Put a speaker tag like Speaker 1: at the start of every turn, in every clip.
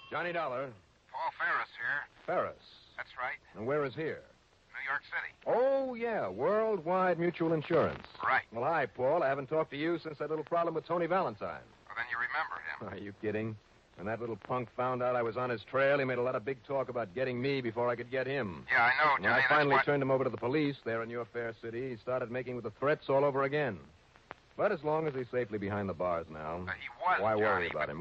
Speaker 1: Johnny Dollar.
Speaker 2: Paul Ferris here.
Speaker 1: Ferris.
Speaker 2: That's right.
Speaker 1: And where is here?
Speaker 2: New York City.
Speaker 1: Oh, yeah. Worldwide Mutual Insurance.
Speaker 2: Right.
Speaker 1: Well, hi, Paul. I haven't talked to you since that little problem with Tony Valentine.
Speaker 2: Well, then you remember him.
Speaker 1: Are you kidding? When that little punk found out I was on his trail, he made a lot of big talk about getting me before I could get him.
Speaker 2: Yeah, I know,
Speaker 1: When
Speaker 2: Johnny.
Speaker 1: I finally turned him over to the police there in your fair city, he started making with the threats all over again. But as long as he's safely behind the bars now,
Speaker 2: He was,
Speaker 1: why
Speaker 2: Johnny,
Speaker 1: worry about
Speaker 2: but-
Speaker 1: him?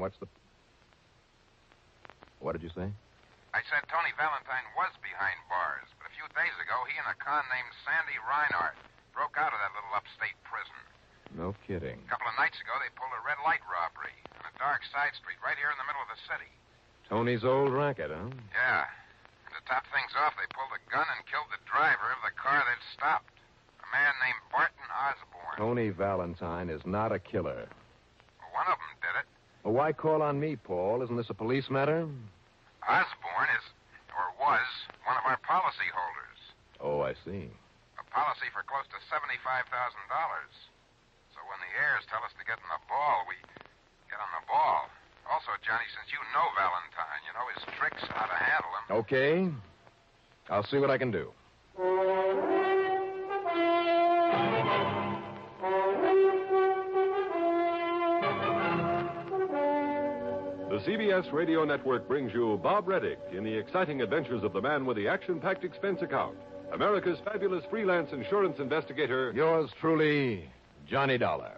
Speaker 1: What did you say?
Speaker 2: I said Tony Valentine was behind bars, but a few days ago, he and a con named Sandy Reinhardt broke out of that little upstate prison.
Speaker 1: No kidding.
Speaker 2: A couple of nights ago, they pulled a red light robbery on a dark side street right here in the middle of the city.
Speaker 1: Tony's old racket, huh?
Speaker 2: Yeah. And to top things off, they pulled a gun and killed the driver of the car they'd stopped. A man named Barton Osborne.
Speaker 1: Tony Valentine is not a killer.
Speaker 2: Well, one of them did it.
Speaker 1: Well, why call on me, Paul? Isn't this a police matter?
Speaker 2: Osborne is, or was, one of our policy holders.
Speaker 1: Oh, I see.
Speaker 2: A policy for close to $75,000. So when the heirs tell us to get on the ball, we get on the ball. Also, Johnny, since you know Valentine, you know his tricks and how to handle them.
Speaker 1: Okay. I'll see what I can do.
Speaker 3: The CBS Radio Network brings you Bob Reddick in the exciting adventures of the man with the action-packed expense account, America's fabulous freelance insurance investigator.
Speaker 1: Yours truly, Johnny Dollar.